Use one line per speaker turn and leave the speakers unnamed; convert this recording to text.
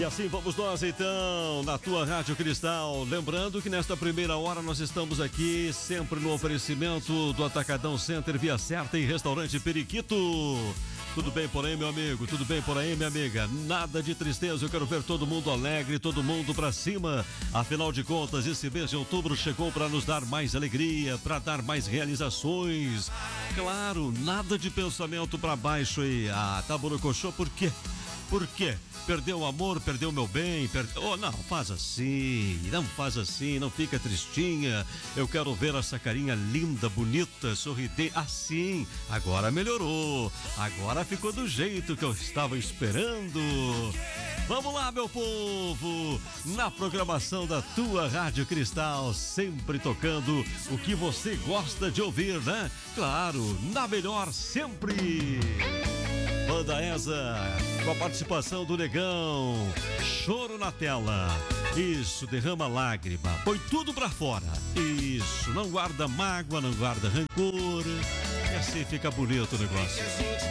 E assim vamos nós então, na tua Rádio Cristal. Lembrando que nesta primeira hora nós estamos aqui sempre no oferecimento do Atacadão Center Via Certa e Restaurante Periquito. Tudo bem por aí, meu amigo? Tudo bem por aí, minha amiga? Nada de tristeza, eu quero ver todo mundo alegre, todo mundo pra cima. Afinal de contas, esse mês de outubro chegou para nos dar mais alegria, para dar mais realizações. Claro, nada de pensamento pra baixo aí. Ah, tá borocochô, por quê? Por quê? Perdeu o amor, perdeu o meu bem, Oh, não, faz assim, não fica tristinha. Eu quero ver essa carinha linda, bonita, sorridente. Assim, agora melhorou. Agora ficou do jeito que eu estava esperando. Vamos lá, meu povo, na programação da tua Rádio Cristal, sempre tocando o que você gosta de ouvir, né? Claro, na melhor sempre. Banda Esa, com a participação do Negão. Choro na tela. Isso, derrama lágrima. Põe tudo pra fora. Isso, não guarda mágoa, não guarda rancor. E assim fica bonito o negócio.